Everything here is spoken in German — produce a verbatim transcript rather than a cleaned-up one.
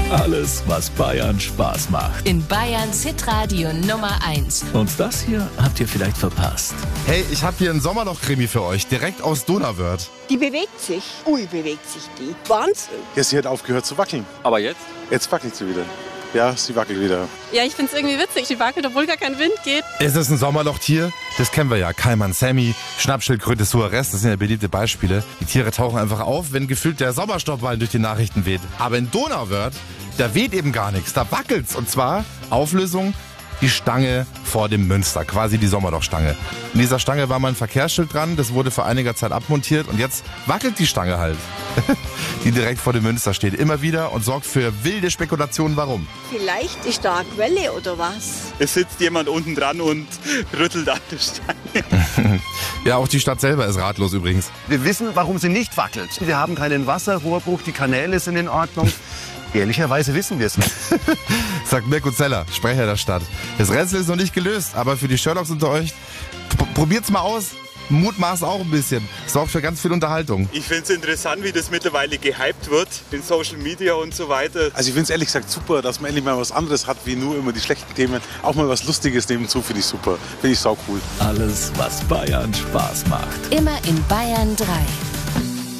Alles, was Bayern Spaß macht. In Bayerns Hitradio Nummer eins. Und das hier habt ihr vielleicht verpasst. Hey, ich habe hier einen Sommerloch-Krimi für euch, direkt aus Donauwörth. Die bewegt sich. Ui, bewegt sich die. Wahnsinn. Ja, sie hat aufgehört zu wackeln. Aber jetzt? Jetzt wackelt sie wieder. Ja, sie wackelt wieder. Ja, ich find's irgendwie witzig. Die wackelt, obwohl gar kein Wind geht. Ist es ein Sommerlochtier? Das kennen wir ja. Kaiman Sammy, Schnappschildkröte Suarez, das sind ja beliebte Beispiele. Die Tiere tauchen einfach auf, wenn gefühlt der Sommerstoffball durch die Nachrichten weht. Aber in Donauwörth, da weht eben gar nichts. Da wackelt's. Und zwar, Auflösung, die Stange vor dem Münster, quasi die Sommerlochstange. In dieser Stange war mal ein Verkehrsschild dran, das wurde vor einiger Zeit abmontiert und jetzt wackelt die Stange halt, die direkt vor dem Münster steht. Immer wieder und sorgt für wilde Spekulationen. Warum? Vielleicht ist da eine Quelle oder was? Es sitzt jemand unten dran und rüttelt an der Stange. Ja, auch die Stadt selber ist ratlos übrigens. Wir wissen, warum sie nicht wackelt. Wir haben keinen Wasserrohrbruch, die Kanäle sind in Ordnung. Ehrlicherweise wissen wir es nicht. Sagt Mirko Zeller, Sprecher der Stadt. Das Rätsel ist noch nicht gelöst, aber für die Sherlocks unter euch, probiert's mal aus. Mutmaß auch ein bisschen. Sorgt für ganz viel Unterhaltung. Ich finde es interessant, wie das mittlerweile gehypt wird in Social Media und so weiter. Also ich finde es ehrlich gesagt super, dass man endlich mal was anderes hat, wie nur immer die schlechten Themen. Auch mal was Lustiges nebenzu finde ich super. Finde ich sau cool. Alles, was Bayern Spaß macht. Immer in Bayern drei.